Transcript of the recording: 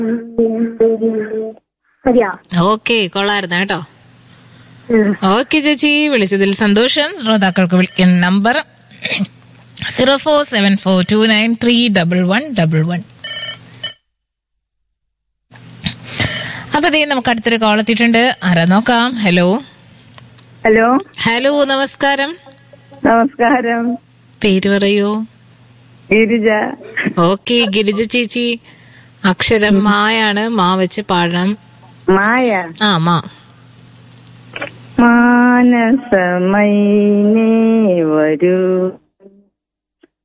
മതിയോ? ഓക്കെ, കൊള്ളായിരുന്നു കേട്ടോ. ഓക്കെ ചേച്ചി, വിളിച്ചതിൽ സന്തോഷം. ശ്രോതാക്കൾക്ക് വിളിക്കുന്ന നമ്പർ 0474293111. അപ്പൊ നമുക്ക് അടുത്തൊരു കോൾ എത്തിയിട്ടുണ്ട്. ആരാ നോക്കാം. Hello hello. ഹലോ, നമസ്കാരം. നമസ്കാരം. പേര് പറയൂ. ഗിരിജ. ഓക്കെ ഗിരിജ ചേച്ചി, അക്ഷരം മായാണ്. മാ വെച്ച് പാടണം. മായ. മാ. മാനസമൈനേ വരൂ